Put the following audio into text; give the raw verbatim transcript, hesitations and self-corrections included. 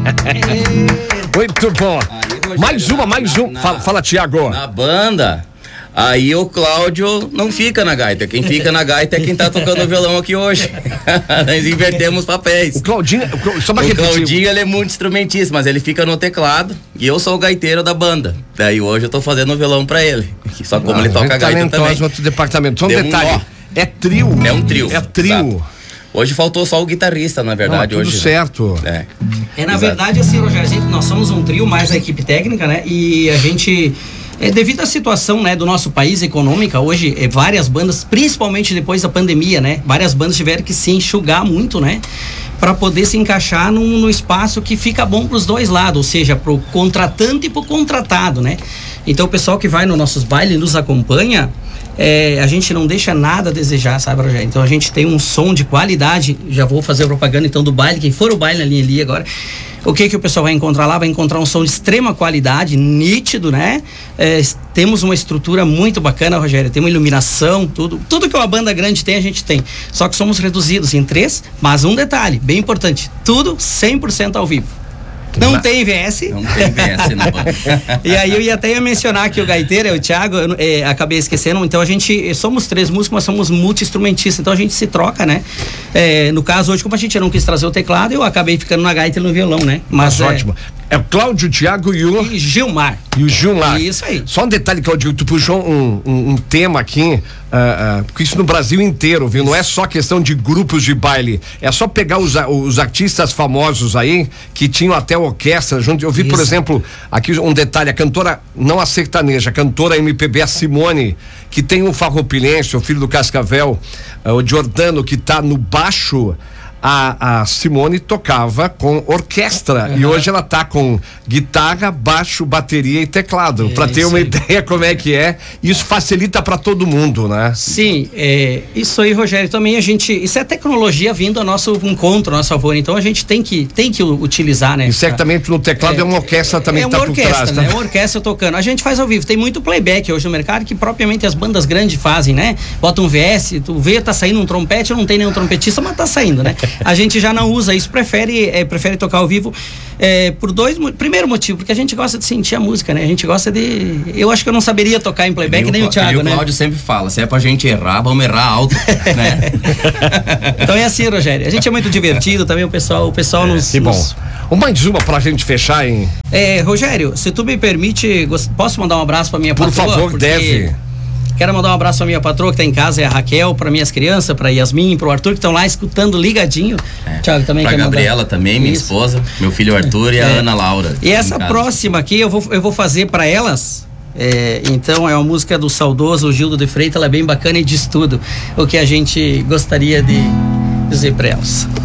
Muito bom. Aí, Rogério, mais uma, mais uma. Fala, fala, Tiago. Na banda, aí o Cláudio não fica na gaita. Quem fica na gaita é quem tá tocando o violão aqui hoje. Nós invertemos papéis. O Claudinho, só pra o repetir. Claudinho, ele é muito instrumentista, mas ele fica no teclado e eu sou o gaiteiro da banda. Daí hoje eu tô fazendo o violão pra ele. Só como ah, ele toca a gaita também. No outro departamento. Só um Deu detalhe. Um é trio. É um trio. É trio. Exato. Hoje faltou só o guitarrista, na verdade. Não, tudo hoje, certo. É. é, na Exato. verdade, assim, Rogério, a gente, nós somos um trio mais a equipe técnica, né? E a gente, é, devido à situação, né, do nosso país econômica, hoje, é, várias bandas, principalmente depois da pandemia, né? Várias bandas tiveram que se enxugar muito, né? Para poder se encaixar num, num espaço que fica bom para os dois lados, ou seja, para o contratante e para o contratado, né? Então, o pessoal que vai nos nossos bailes nos acompanha. É, a gente não deixa nada a desejar, sabe, Rogério? Então a gente tem um som de qualidade. Já vou fazer a propaganda então do baile. Quem for o baile na linha ali agora, o que que o pessoal vai encontrar lá? Vai encontrar um som de extrema qualidade, nítido, né? É, temos uma estrutura muito bacana, Rogério. Tem uma iluminação, tudo. Tudo que uma banda grande tem, a gente tem. Só que somos reduzidos em três, mas um detalhe, bem importante: tudo cem por cento ao vivo. Não tem V S. Não tem V S na banda. E aí eu ia até ia mencionar que o gaiteiro é o Thiago, eu, é, acabei esquecendo. Então a gente, somos três músicos, mas somos multi-instrumentistas. Então a gente se troca, né? É, no caso hoje, como a gente não quis trazer o teclado, eu acabei ficando na gaita e no violão, né? Mas, mas é, ótimo. É o Cláudio, o Thiago e o... E Gilmar. E o Gilmar. Isso aí. Só um detalhe, Claudio, tu puxou um, um, um tema aqui, uh, uh, porque isso no Brasil inteiro, viu? Não é só questão de grupos de baile, é só pegar os, os artistas famosos aí, que tinham até orquestra junto. Eu vi, isso. Por exemplo, aqui um detalhe, a cantora, não a sertaneja, a cantora M P B, a Simone, que tem um farroupilhense, o filho do Cascavel, uh, o Giordano, que tá no baixo. A, a Simone tocava com orquestra, uhum. E hoje ela tá com guitarra, baixo, bateria e teclado, é, para ter uma aí. ideia como é que é. Isso facilita para todo mundo, né? Sim, é, isso aí, Rogério, também a gente, isso é tecnologia vindo ao nosso encontro, ao nosso favor, então a gente tem que, tem que utilizar, né? E certamente no teclado é, é uma orquestra também, é que tá por trás, né? É uma orquestra tocando, a gente faz ao vivo, tem muito playback hoje no mercado que propriamente as bandas grandes fazem, né? Bota um V S, tu vê, tá saindo um trompete, não tem nenhum trompetista, mas tá saindo, né? A gente já não usa isso, prefere, é, prefere tocar ao vivo, é, por dois, primeiro motivo, porque a gente gosta de sentir a música, né? A gente gosta de, eu acho que eu não saberia tocar em playback, nem o, nem o Thiago, né? O Cláudio sempre fala, se é pra gente errar, vamos errar alto, né? Então é assim, Rogério, a gente é muito divertido também, o pessoal, o pessoal é, nos... Que bom. Nos... Mais uma pra gente fechar, hein? É, Rogério, se tu me permite, posso mandar um abraço pra minha Por patroa? favor, porque... deve. Quero mandar um abraço pra minha patroa que tá em casa, é a Raquel, pra minhas crianças, pra Yasmin, pro Arthur, que estão lá escutando ligadinho. É. Thiago também pra quer Gabriela mandar. também, minha Isso. esposa, meu filho Arthur e é. a Ana Laura. E essa próxima aqui eu vou, eu vou fazer pra elas. É, então é uma música do saudoso Gildo de Freitas, ela é bem bacana e diz tudo o que a gente gostaria de dizer pra elas.